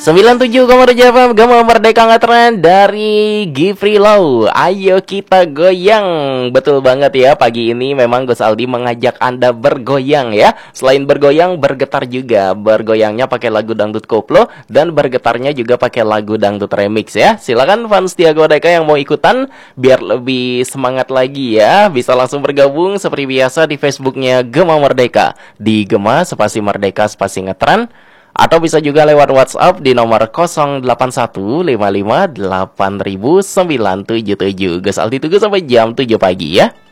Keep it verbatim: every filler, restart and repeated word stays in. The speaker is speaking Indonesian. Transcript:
sembilan puluh tujuh koma tujuh F M Gema Merdeka Ngetren dari Gifri Low. Ayo kita goyang. Betul banget ya, pagi ini memang Gus Aldi mengajak Anda bergoyang ya. Selain bergoyang, bergetar juga. Bergoyangnya pakai lagu dangdut koplo dan bergetarnya juga pakai lagu dangdut remix ya. Silakan fans Setia Godeka yang mau ikutan biar lebih semangat lagi ya. Bisa langsung bergabung seperti biasa di Facebooknya Gema Merdeka. Di Gema spasi Merdeka spasi Ngetren. Atau bisa juga lewat WhatsApp di nomor nol delapan satu lima lima delapan sembilan tujuh tujuh. Gus Aldi tunggu sampai jam tujuh pagi ya.